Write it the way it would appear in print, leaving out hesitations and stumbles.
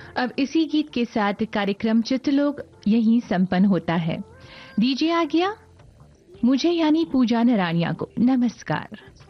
अब इसी गीत के साथ कार्यक्रम चित्रलोक यहीं संपन्न होता है। दीजिए आज्ञा मुझे यानी पूजा नराणिया को। नमस्कार।